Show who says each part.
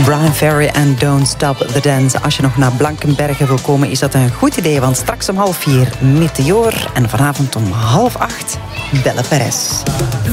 Speaker 1: Brian Ferry en Don't Stop the Dance. Als je nog naar Blankenberge wil komen, is dat een goed idee. Want straks om 3:30 Meteor en vanavond om 7:30 Belle Perez.